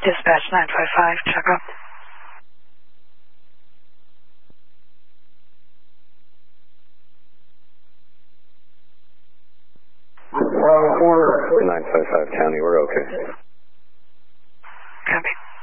Dispatch 955, check up. We're 955 County, we're okay. Copy.